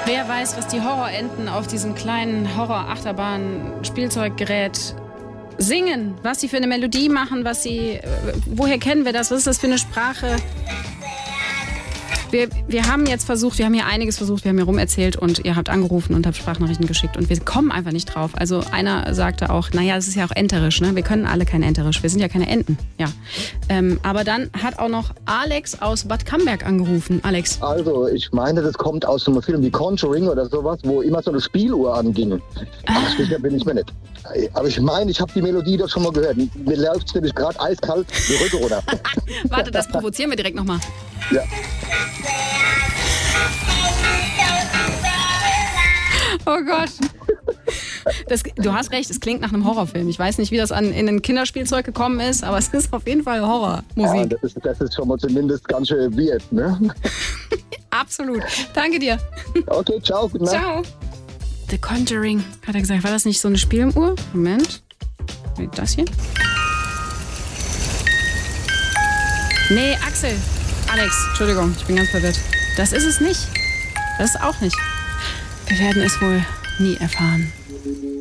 Wer weiß, was die Horrorenten auf diesem kleinen Horror-Achterbahn-Spielzeuggerät singen, was sie für eine Melodie machen, woher kennen wir das, was ist das für eine Sprache? Wir haben jetzt versucht, wir haben hier einiges versucht, wir haben hier rumerzählt und ihr habt angerufen und habt Sprachnachrichten geschickt und wir kommen einfach nicht drauf. Also einer sagte auch, naja, es ist ja auch enterisch, ne? Wir können alle kein enterisch, wir sind ja keine Enten. Ja. Aber dann hat auch noch Alex aus Bad Camberg angerufen. Alex. Also, ich meine, das kommt aus so einem Film wie Conjuring oder sowas, wo immer so eine Spieluhr anging. Ach, sicher bin ich mir nicht. Aber ich meine, ich habe die Melodie doch schon mal gehört. Mir läuft es nämlich gerade eiskalt die Rücke runter. Warte, das provozieren wir direkt nochmal. Ja. Oh Gott. Du hast recht, es klingt nach einem Horrorfilm. Ich weiß nicht, wie das in ein Kinderspielzeug gekommen ist, aber es ist auf jeden Fall Horrormusik. Ja, das ist schon mal zumindest ganz schön weird, ne? Absolut. Danke dir. Okay, ciao. Guten Nacht. Ciao. The Conjuring, hat er gesagt. War das nicht so eine Spieluhr? Moment. Das hier? Nee, Axel. Alex, Entschuldigung, ich bin ganz verwirrt. Das ist es nicht. Das ist auch nicht. Wir werden es wohl nie erfahren.